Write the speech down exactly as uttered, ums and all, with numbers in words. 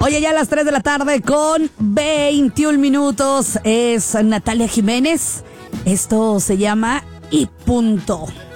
Oye, ya a las tres de la tarde con veintiún minutos es Natalia Jiménez. Esto se llama Y Punto.